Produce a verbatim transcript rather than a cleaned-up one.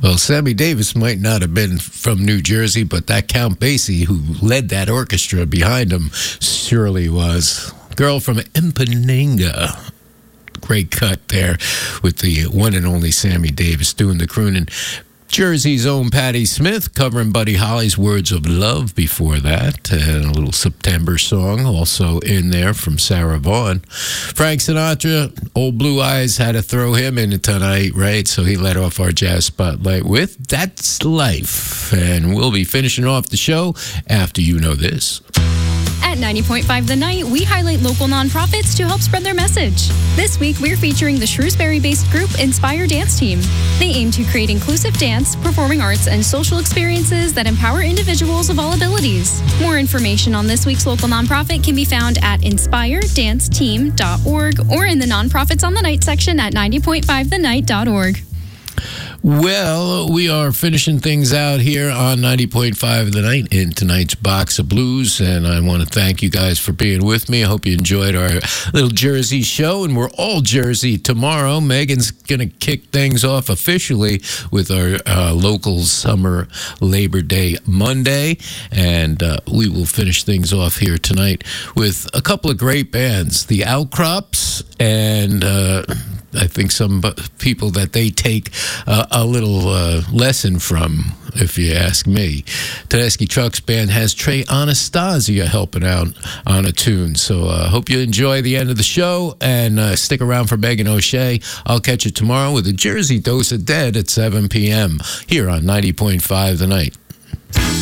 Well, Sammy Davis might not have been from New Jersey, but that Count Basie, who led that orchestra behind him, surely was. Girl from Empananga. Great cut there with the one and only Sammy Davis doing the crooning. Jersey's own Patti Smith covering Buddy Holly's Words of Love before that. And a little September song also in there from Sarah Vaughan. Frank Sinatra, Old Blue Eyes, had to throw him in tonight, right? So he led off our jazz spotlight with That's Life. And we'll be finishing off the show after You Know This. At ninety point five The Night, we highlight local nonprofits to help spread their message. This week, we're featuring the Shrewsbury-based group Inspire Dance Team. They aim to create inclusive dance, performing arts, and social experiences that empower individuals of all abilities. More information on this week's local nonprofit can be found at inspire dance team dot org or in the Nonprofits on the Night section at ninety point five the night dot org. Well, we are finishing things out here on ninety point five The Night in tonight's Box of Blues, and I want to thank you guys for being with me. I hope you enjoyed our little Jersey show, and we're all Jersey tomorrow. Megan's going to kick things off officially with our uh, local summer Labor Day Monday, and uh, we will finish things off here tonight with a couple of great bands, the Outcrops, and uh, I think some people that they take uh, a little uh, lesson from, if you ask me. Tedeschi Trucks Band has Trey Anastasia helping out on a tune. So I uh, hope you enjoy the end of the show, and uh, stick around for Megan O'Shea. I'll catch you tomorrow with a Jersey Dose of Dead at seven p.m. here on ninety point five The Night.